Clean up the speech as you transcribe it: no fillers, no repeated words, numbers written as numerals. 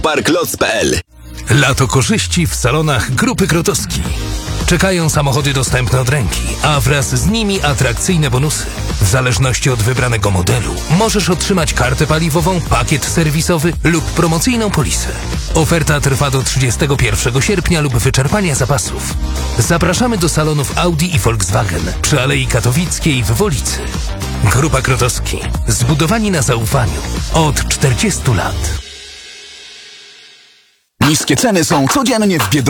Parklots.pl. Lato korzyści w salonach Grupy Krotowski. Czekają samochody dostępne od ręki, a wraz z nimi atrakcyjne bonusy. W zależności od wybranego modelu możesz otrzymać kartę paliwową, pakiet serwisowy lub promocyjną polisę. Oferta trwa do 31 sierpnia lub wyczerpania zapasów. Zapraszamy do salonów Audi i Volkswagen przy Alei Katowickiej w Wolicy. Grupa Krotowski. Zbudowani na zaufaniu od 40 lat. Niskie ceny są codziennie w Biedronce.